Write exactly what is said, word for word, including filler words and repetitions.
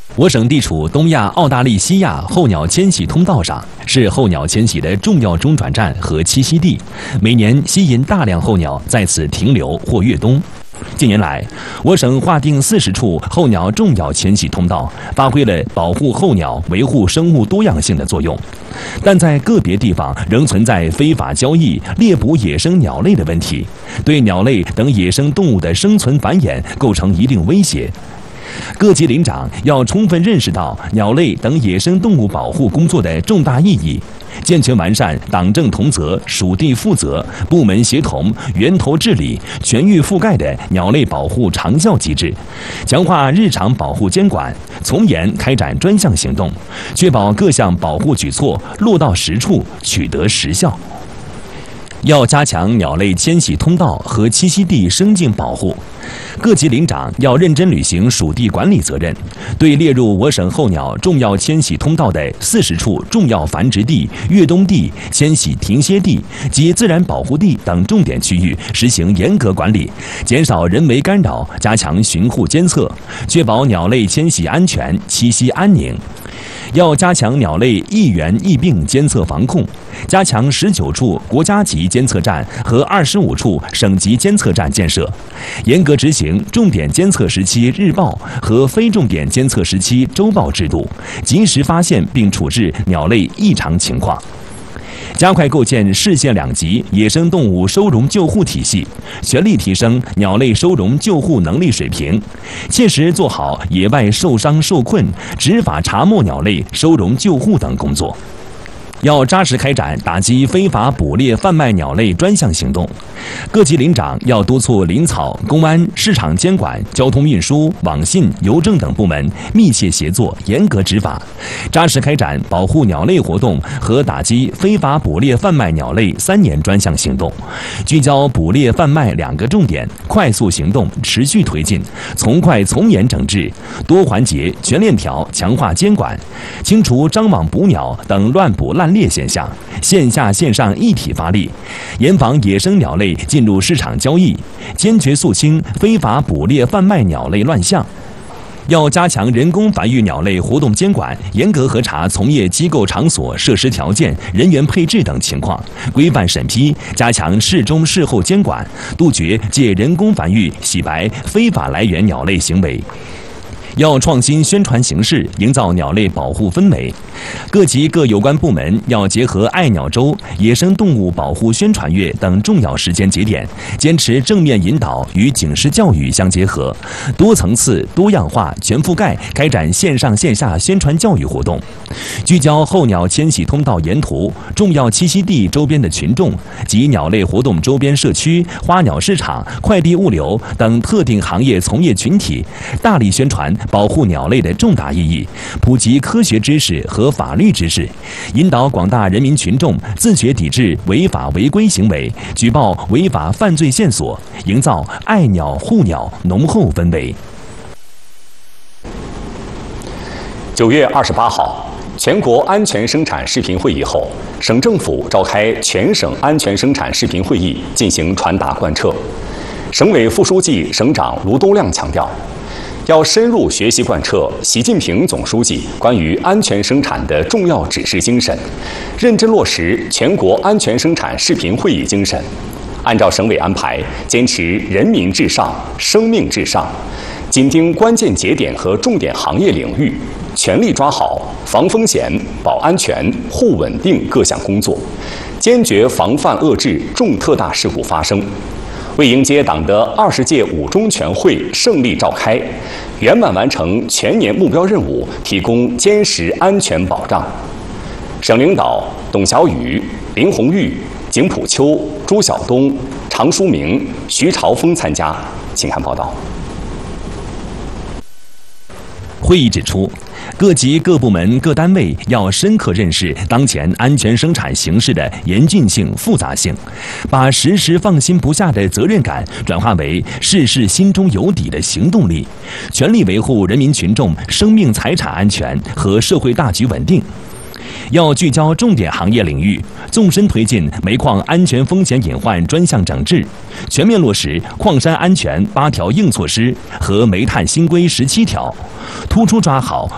我省地处东亚澳大利西亚候鸟迁徙通道上，是候鸟迁徙的重要中转站和栖息地，每年吸引大量候鸟在此停留或越冬。近年来，我省划定四十处候鸟重要迁徙通道，发挥了保护候鸟、维护生物多样性的作用。但在个别地方仍存在非法交易、猎捕野生鸟类的问题，对鸟类等野生动物的生存繁衍构成一定威胁。各级领长要充分认识到鸟类等野生动物保护工作的重大意义，健全完善党政同责、属地负责、部门协同、源头治理、全域覆盖的鸟类保护长效机制，强化日常保护监管，从严开展专项行动，确保各项保护举措落到实处，取得实效。要加强鸟类迁徙通道和栖息地生境保护，各级领长要认真履行属地管理责任，对列入我省候鸟重要迁徙通道的四十处重要繁殖地、越冬地、迁徙停歇地及自然保护地等重点区域实行严格管理，减少人为干扰，加强巡护监测，确保鸟类迁徙安全、栖息安宁。要加强鸟类疫源疫病监测防控，加强十九处国家级监测站和二十五处省级监测站建设，严格执行重点监测时期日报和非重点监测时期周报制度，及时发现并处置鸟类异常情况。加快构建市县两级野生动物收容救护体系，全力提升鸟类收容救护能力水平，切实做好野外受伤受困、执法查没鸟类收容救护等工作。要扎实开展打击非法捕猎贩卖鸟类专项行动，各级领长要督促林草、公安、市场监管、交通运输、网信、邮政等部门密切协作，严格执法，扎实开展保护鸟类活动和打击非法捕猎贩卖鸟类三年专项行动，聚焦捕猎贩卖两个重点，快速行动，持续推进，从快从严整治，多环节全链条强化监管，清除张网捕鸟等乱捕滥猎现象，线下线上一体发力，严防野生鸟类进入市场交易，坚决肃清非法捕猎贩卖鸟类乱象。要加强人工繁育鸟类活动监管，严格核查从业机构场所设施条件、人员配置等情况，规范审批，加强事中事后监管，杜绝借人工繁育洗白非法来源鸟类行为。要创新宣传形式，营造鸟类保护氛围。各级各有关部门要结合爱鸟周、野生动物保护宣传月等重要时间节点，坚持正面引导与警示教育相结合，多层次、多样化、全覆盖开展线上线下宣传教育活动，聚焦候鸟迁徙通道沿途、重要栖息地周边的群众及鸟类活动周边社区、花鸟市场、快递物流等特定行业从业群体，大力宣传保护鸟类的重大意义，普及科学知识和法律知识，引导广大人民群众自觉抵制违法违规行为，举报违法犯罪线索，营造爱鸟护鸟浓厚氛围。 九月二十八号，全国安全生产视频会议后，省政府召开全省安全生产视频会议进行传达贯彻。省委副书记、省长卢东亮强调，要深入学习贯彻习近平总书记关于安全生产的重要指示精神，认真落实全国安全生产视频会议精神，按照省委安排，坚持人民至上、生命至上，紧盯关键节点和重点行业领域，全力抓好防风险、保安全、护稳定各项工作，坚决防范遏制重特大事故发生。为迎接党的二十届五中全会胜利召开，圆满完成全年目标任务提供坚实安全保障，省领导董小雨、林红玉、景普秋、朱晓东、常书明、徐朝峰参加。请看报道。 会议指出，各级各部门各单位要深刻认识当前安全生产形势的严峻性、复杂性，把时时放心不下的责任感转化为事事心中有底的行动力，全力维护人民群众生命财产安全和社会大局稳定。要聚焦重点行业领域，纵深推进煤矿安全风险隐患专项整治，全面落实矿山安全八条硬措施和煤炭新规十七条，突出抓好